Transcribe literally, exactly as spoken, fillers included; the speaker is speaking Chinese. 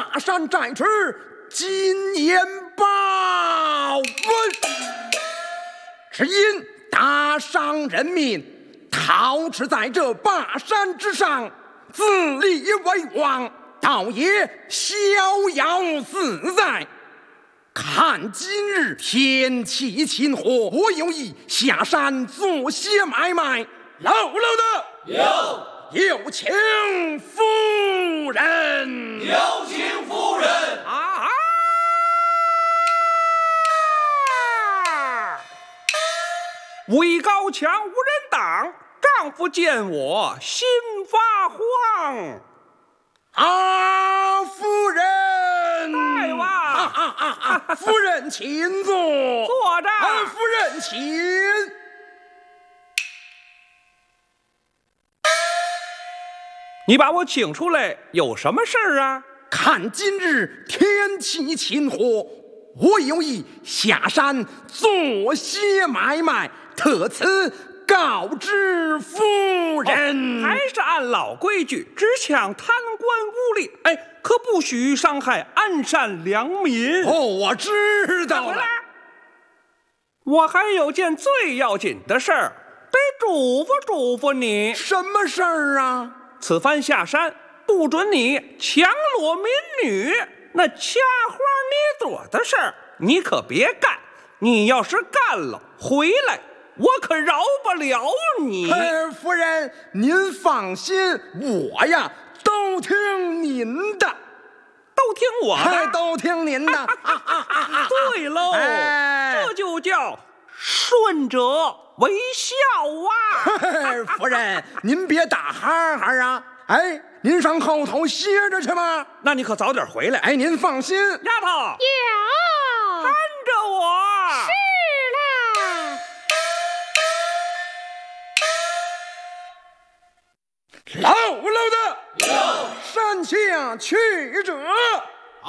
大山在此，今言报闻。只因大商人民陶持在这霸山之上，自立为王，倒也逍遥自在。看今日天气晴和，我有意下山做些买卖，老老的有有请夫人， 有请夫人啊！ 位高强无人挡，丈夫见我心发慌。 啊，夫人， 大王， 啊啊啊啊！夫人请坐， 坐着。 啊，夫人请。 你把我请出来有什么事儿啊？ 看今日天气晴和，我有意下山做些买卖，特此告知夫人。 哦，还是按老规矩，只抢贪官污吏，哎，可不许伤害安善良民。 哦，我知道了。 我还有件最要紧的事儿，得嘱咐嘱咐你。 什么事儿啊？ 此番下山，不准你强裸民女，那掐花捏朵的事儿，你可别干。你要是干了，回来我可饶不了你。 哎，夫人，您放心，我呀都听您的， 都听我的， 哎，都听您的。 对喽， 哎， 这就叫顺者为孝啊！ 哎，夫人，您别打哈哈啊！哎，您上后头歇着去吧。 那你可早点回来。 哎，您放心。 丫头， 有， 看着我。 是啦。老老的，山下去者。